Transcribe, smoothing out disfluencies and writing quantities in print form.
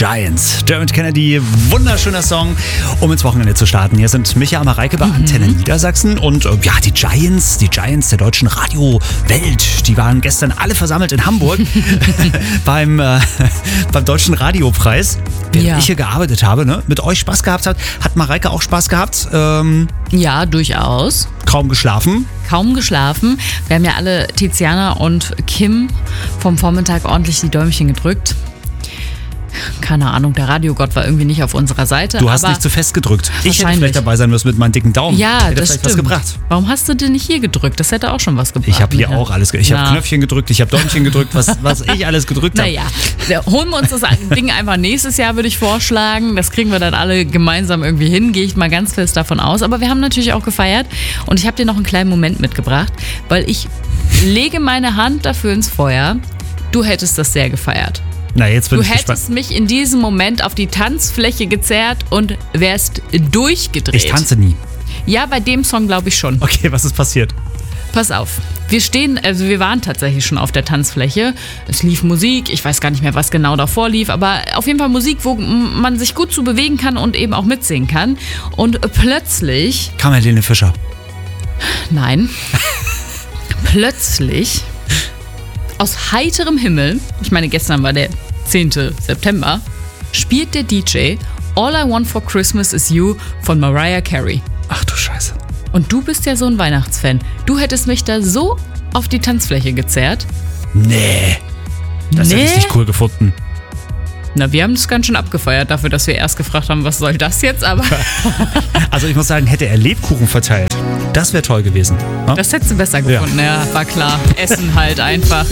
Giants. Dermot Kennedy, wunderschöner Song, um ins Wochenende zu starten. Hier sind Micha und Mareike bei Antenne Niedersachsen und die Giants der deutschen Radiowelt, die waren gestern alle versammelt in Hamburg beim Deutschen Radiopreis. Während ich hier gearbeitet habe, ne, mit euch Spaß gehabt hat Mareike auch Spaß gehabt? Ja, durchaus. Kaum geschlafen. Wir haben ja alle Tiziana und Kim vom Vormittag ordentlich die Däumchen gedrückt. Keine Ahnung, der Radiogott war irgendwie nicht auf unserer Seite. Du hast nicht zu fest gedrückt. Ich hätte vielleicht dabei sein müssen mit meinem dicken Daumen. Ja, hätte das vielleicht stimmt. was gebracht. Warum hast du denn nicht hier gedrückt? Das hätte auch schon was gebracht. Ich habe hier auch alles gedrückt. Ich habe Knöpfchen gedrückt, ich habe Däumchen gedrückt, was ich alles gedrückt habe. Naja, holen wir uns das Ding einfach nächstes Jahr, würde ich vorschlagen. Das kriegen wir dann alle gemeinsam irgendwie hin, gehe ich mal ganz fest davon aus. Aber wir haben natürlich auch gefeiert und ich habe dir noch einen kleinen Moment mitgebracht, weil ich lege meine Hand dafür ins Feuer. Du hättest das sehr gefeiert. Na, jetzt bin ich gespannt. Du hättest mich in diesem Moment auf die Tanzfläche gezerrt und wärst durchgedreht. Ich tanze nie. Ja, bei dem Song glaube ich schon. Okay, was ist passiert? Pass auf. Wir waren tatsächlich schon auf der Tanzfläche. Es lief Musik, ich weiß gar nicht mehr, was genau davor lief, aber auf jeden Fall Musik, wo man sich gut zu bewegen kann und eben auch mitsingen kann. Und plötzlich... Kam Helene Fischer? Nein. Plötzlich... Aus heiterem Himmel, ich meine, gestern war der 10. September, spielt der DJ All I Want for Christmas Is You von Mariah Carey. Ach du Scheiße. Und du bist ja so ein Weihnachtsfan. Du hättest mich da so auf die Tanzfläche gezerrt. Nee. Das hätte ich nicht cool gefunden. Na, wir haben das ganz schön abgefeiert dafür, dass wir erst gefragt haben, was soll das jetzt, aber... Also ich muss sagen, hätte er Lebkuchen verteilt, das wäre toll gewesen. Das hättest du besser gefunden, ja, war klar. Essen halt einfach.